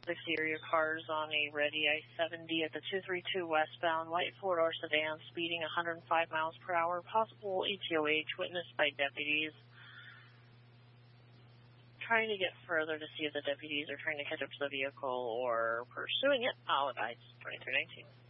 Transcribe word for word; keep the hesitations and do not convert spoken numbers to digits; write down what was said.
sixty area cars on a ready I seventy at the two three two westbound, white four-door sedan, speeding one hundred five miles per hour, possible E T O H, witnessed by deputies. Trying to get further to see if the deputies are trying to catch up to the vehicle or pursuing it. I'll advise twenty-three nineteen.